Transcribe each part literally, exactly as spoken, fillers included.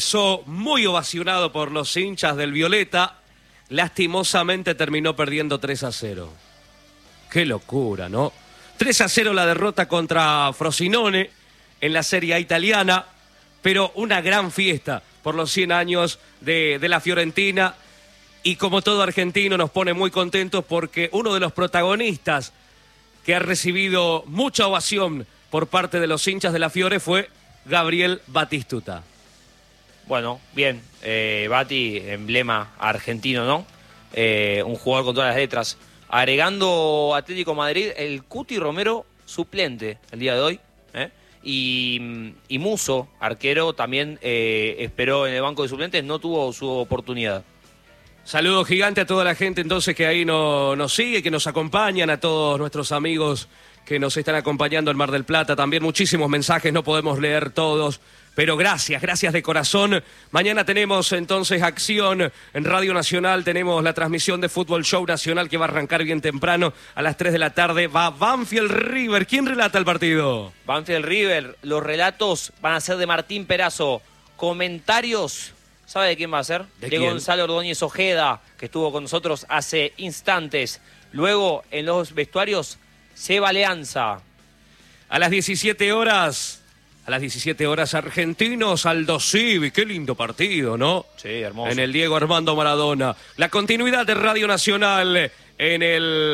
Muy ovacionado por los hinchas del Violeta, lastimosamente terminó perdiendo tres a cero. Qué locura, ¿no? tres a cero la derrota contra Frosinone en la Serie A italiana, pero una gran fiesta por los cien años de, de la Fiorentina, y como todo argentino nos pone muy contentos porque uno de los protagonistas que ha recibido mucha ovación por parte de los hinchas de la Fiore fue Gabriel Batistuta. Bueno, bien, eh, Bati, emblema argentino, ¿no? Eh, un jugador con todas las letras. Agregando Atlético Madrid, el Cuti Romero suplente el día de hoy, ¿eh? Y, y Muso, arquero, también eh, esperó en el banco de suplentes, no tuvo su oportunidad. Saludo gigante a toda la gente entonces que ahí no, nos sigue, que nos acompañan, a todos nuestros amigos que nos están acompañando en Mar del Plata. También muchísimos mensajes, no podemos leer todos, pero gracias, gracias de corazón. Mañana tenemos entonces acción en Radio Nacional, tenemos la transmisión de Fútbol Show Nacional que va a arrancar bien temprano a las tres de la tarde. Va Banfield River. ¿Quién relata el partido? Banfield River, los relatos van a ser de Martín Perazo. Comentarios, ¿sabe de quién va a ser? ¿De, de quién? Gonzalo Ordóñez Ojeda, que estuvo con nosotros hace instantes. Luego, en los vestuarios, Seba Alianza. A las diecisiete horas... A las diecisiete horas, Argentinos, Aldo Civi. Qué lindo partido, ¿no? Sí, hermoso. En el Diego Armando Maradona. La continuidad de Radio Nacional en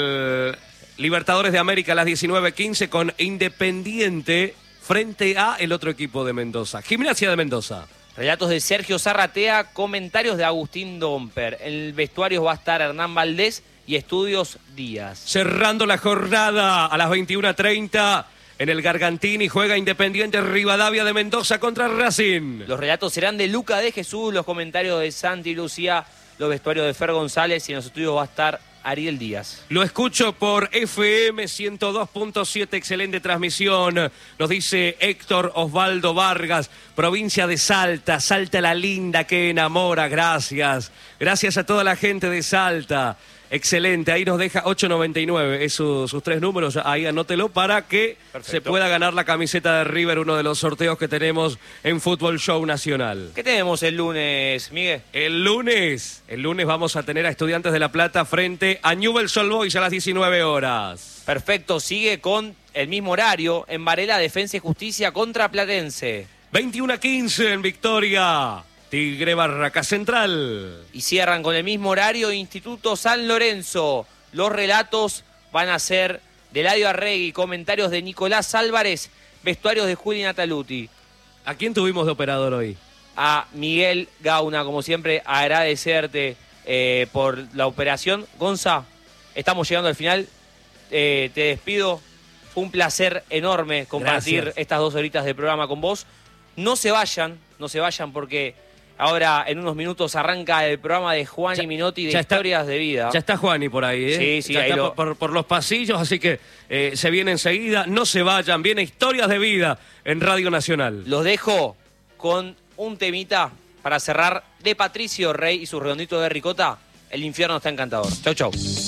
el Libertadores de América a las diecinueve quince con Independiente frente a el otro equipo de Mendoza. Gimnasia de Mendoza. Relatos de Sergio Zarratea, comentarios de Agustín Domper. En el vestuario va a estar Hernán Valdés y Estudios Díaz. Cerrando la jornada a las veintiuna treinta... En el Gargantini juega Independiente Rivadavia de Mendoza contra Racing. Los relatos serán de Luca de Jesús, los comentarios de Santi Lucía, los vestuarios de Fer González y en los estudios va a estar Ariel Díaz. Lo escucho por F M ciento dos punto siete, excelente transmisión. Nos dice Héctor Osvaldo Vargas, provincia de Salta, Salta la linda que enamora, gracias. Gracias a toda la gente de Salta. Excelente, ahí nos deja ocho noventa y nueve, es su, sus tres números, ahí anótelo para que Perfecto. Se pueda ganar la camiseta de River, uno de los sorteos que tenemos en Fútbol Show Nacional. ¿Qué tenemos el lunes, Miguel? El lunes, el lunes vamos a tener a Estudiantes de La Plata frente a Newell's Old Boys a las diecinueve horas. Perfecto, sigue con el mismo horario en Varela, Defensa y Justicia contra Platense. veintiuna quince en Victoria. Tigre Barraca Central. Y cierran con el mismo horario Instituto San Lorenzo. Los relatos van a ser de Eladio Arregui, comentarios de Nicolás Álvarez, vestuarios de Juli Nataluti. ¿A quién tuvimos de operador hoy? A Miguel Gauna, como siempre, agradecerte eh, por la operación. Gonza, estamos llegando al final. Eh, te despido. Fue un placer enorme compartir Gracias. Estas dos horitas de programa con vos. No se vayan, no se vayan porque... Ahora, en unos minutos, arranca el programa de Juan y Minotti de ya Historias está, de Vida. Ya está Juani por ahí, ¿eh? Sí, sí. Ya ahí está lo... por, por los pasillos, así que eh, se viene enseguida. No se vayan, viene Historias de Vida en Radio Nacional. Los dejo con un temita para cerrar de Patricio Rey y su redondito de ricota. El infierno está encantador. Chau, chau.